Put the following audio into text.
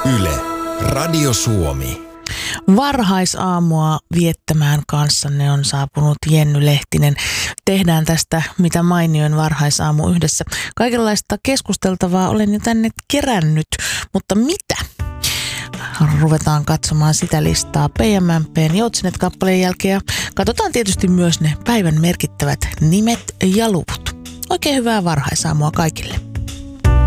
Yle, Radio Suomi. Varhaisaamua viettämään kanssanne on saapunut Jenny Lehtinen. Tehdään tästä mitä mainioin varhaisaamu yhdessä. Kaikenlaista keskusteltavaa olen jo tänne kerännyt, mutta mitä? Ruvetaan katsomaan sitä listaa PMMP:n Joutsinet-kappaleen jälkeen ja katsotaan tietysti myös ne päivän merkittävät nimet ja luvut. Oikein hyvää varhaisaamua kaikille.